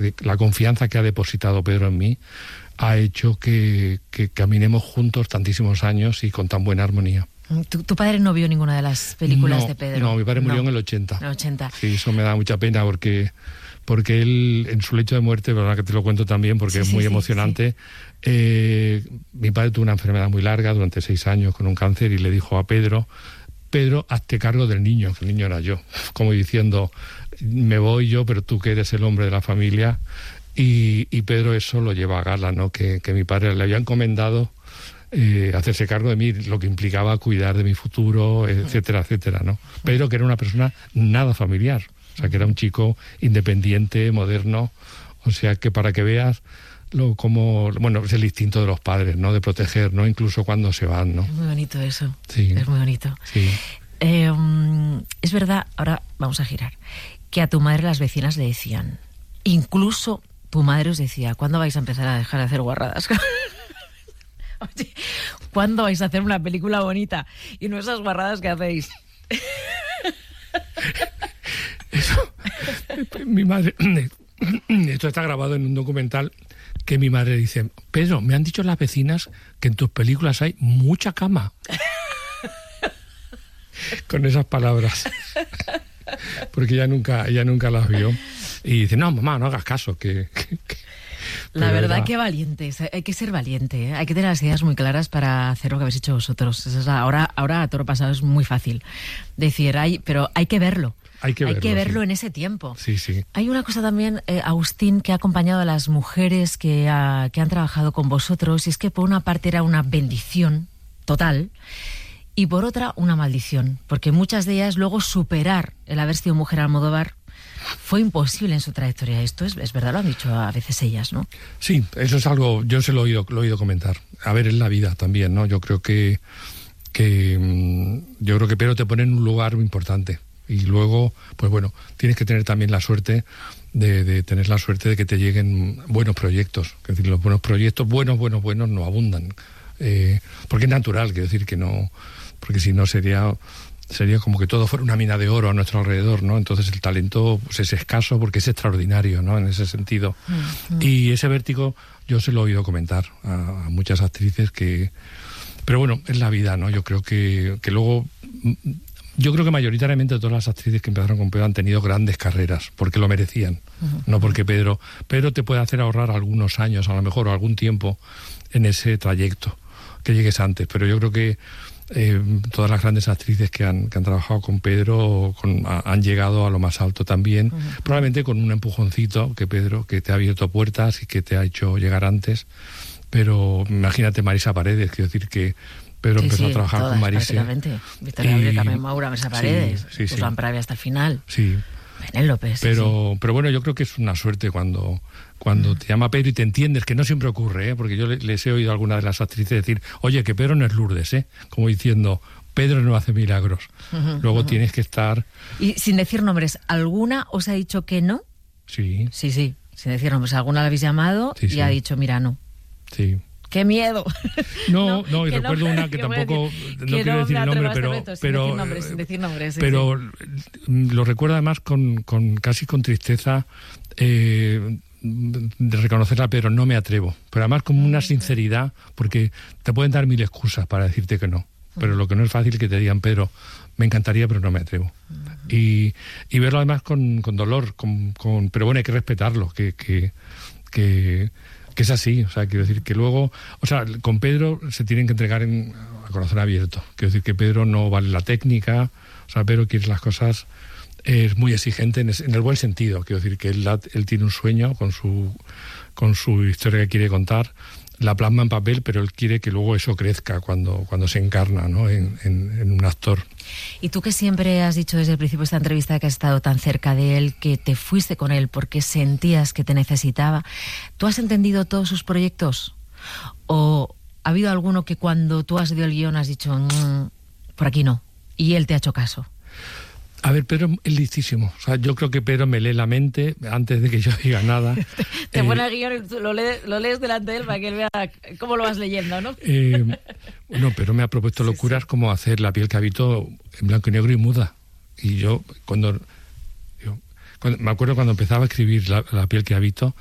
La confianza que ha depositado Pedro en mí ha hecho que caminemos juntos tantísimos años y con tan buena armonía. ¿Tu padre no vio ninguna de las películas de Pedro? No, mi padre murió en el 80. En el 80. Sí, eso me da mucha pena porque él, en su lecho de muerte, verdad que te lo cuento también porque es muy emocionante, mi padre tuvo una enfermedad muy larga durante 6 años con un cáncer y le dijo a Pedro, hazte cargo del niño, que el niño era yo, como diciendo, me voy yo, pero tú que eres el hombre de la familia. Y Pedro eso lo lleva a gala, ¿no? Que mi padre le había encomendado hacerse cargo de mí, lo que implicaba cuidar de mi futuro, etcétera, etcétera, ¿no? Pedro, que era una persona nada familiar, o sea, que era un chico independiente, moderno, o sea, que para que veas es el instinto de los padres, ¿no? De proteger, ¿no? Incluso cuando se van, ¿no? Es muy bonito eso. Sí. Es muy bonito. Sí. Es verdad, ahora vamos a girar, que a tu madre las vecinas le decían, incluso tu madre os decía, ¿cuándo vais a empezar a dejar de hacer guarradas? Oye, ¿cuándo vais a hacer una película bonita? Y no esas guarradas que hacéis. Eso, mi madre, esto está grabado en un documental que mi madre dice, Pedro, me han dicho las vecinas que en tus películas hay mucha cama. Con esas palabras. Porque ella nunca las vio. Y dice, no, mamá, no hagas caso, La verdad, que valientes, hay que ser valiente, ¿eh? Hay que tener las ideas muy claras para hacer lo que habéis hecho vosotros. Ahora a toro pasado es muy fácil decir, pero hay que verlo. Hay que verlo, sí. En ese tiempo. Sí, sí. Hay una cosa también, Agustín, que ha acompañado a las mujeres que han trabajado con vosotros, y es que por una parte era una bendición total, y por otra una maldición, porque muchas de ellas luego superar el haber sido mujer Almodóvar fue imposible en su trayectoria. Esto es verdad, lo han dicho a veces ellas, ¿no? Sí, eso es algo, yo se lo he oído comentar. A ver, es la vida también, ¿no? Yo creo que Pedro te pone en un lugar muy importante. Y luego, pues bueno, tienes que tener también la suerte de tener la suerte de que te lleguen buenos proyectos. Es decir, los buenos proyectos, buenos, no abundan. Porque es natural, quiero decir que no, porque si no sería como que todo fuera una mina de oro a nuestro alrededor, ¿no? Entonces el talento pues, es escaso porque es extraordinario, ¿no? En ese sentido. Y ese vértigo yo se lo he oído comentar a muchas actrices pero bueno, es la vida, ¿no? Yo creo que luego... Yo creo que mayoritariamente todas las actrices que empezaron con Pedro han tenido grandes carreras, porque lo merecían, no porque Pedro te puede hacer ahorrar algunos años, a lo mejor, o algún tiempo en ese trayecto, que llegues antes. Pero yo creo que todas las grandes actrices que han trabajado con Pedro han llegado a lo más alto también, probablemente con un empujoncito que Pedro, que te ha abierto puertas y que te ha hecho llegar antes. Pero imagínate Marisa Paredes, quiero decir que Pedro empezó a trabajar con Marisa. Victoria Abril, Carmen Maura, Marisa Paredes, Joan Pravia hasta el final. Sí. Penélope. Pero bueno, yo creo que es una suerte cuando te llama Pedro y te entiendes, que no siempre ocurre, ¿eh? Porque yo les he oído a alguna de las actrices decir, oye, que Pedro no es Lourdes, ¿eh? Como diciendo, Pedro no hace milagros. Luego tienes que estar... Y sin decir nombres, ¿alguna os ha dicho que no? Sí. Sí, sin decir nombres. ¿Alguna la habéis llamado y ha dicho, mira, no? Sí. ¡Qué miedo! No, y recuerdo una que tampoco, no quiero decir el nombre, sin decir nombres, pero lo recuerdo además casi con tristeza de reconocerla, pero no me atrevo. Pero además con una sinceridad, porque te pueden dar 1000 excusas para decirte que no. Pero lo que no es fácil es que te digan, Pedro, me encantaría, pero no me atrevo. Y verlo además con dolor, pero bueno, hay que respetarlo, que es así, o sea, quiero decir que luego, o sea, con Pedro se tienen que entregar a corazón abierto. Quiero decir que Pedro no vale la técnica, o sea, Pedro quiere las cosas, es muy exigente en el buen sentido. Quiero decir que él tiene un sueño con su historia que quiere contar, la plasma en papel, pero él quiere que luego eso crezca cuando se encarna, ¿no? en un actor. Y tú, que siempre has dicho desde el principio de esta entrevista que has estado tan cerca de él, que te fuiste con él porque sentías que te necesitaba, ¿tú has entendido todos sus proyectos? ¿O ha habido alguno que cuando tú has leído el guión has dicho, por aquí no, y él te ha hecho caso? A ver, Pedro es listísimo. O sea, yo creo que Pedro me lee la mente antes de que yo diga nada. Te pone el guión y lo lees delante de él para que él vea cómo lo vas leyendo, ¿no? Bueno, Pedro me ha propuesto locuras como hacer La piel que habito en blanco y negro y muda. Y yo, cuando me acuerdo cuando empezaba a escribir La piel que habito,